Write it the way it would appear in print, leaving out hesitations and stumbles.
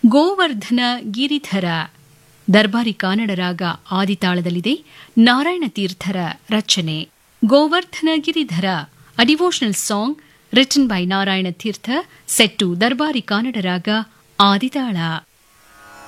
ಗೋವರ್ಧನ ಗಿರಿಧರ ದರ್ಬಾರಿ ಕಾನಡ ರಾಗ ಆದಿತಾಳದಲ್ಲಿದೆ. ನಾರಾಯಣ ತೀರ್ಥರ ರಚನೆ. Govardhana Giridhara, a devotional song written by Narayana Tirtha, set to Darbari ಕಾನಡ ರಾಗ ಆದಿತಾಳ.